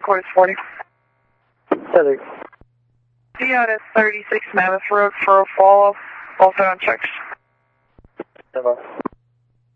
Headquarters 40. Heather. Be out at 36 Mammoth Road for a follow-up. Also unchecked. Never.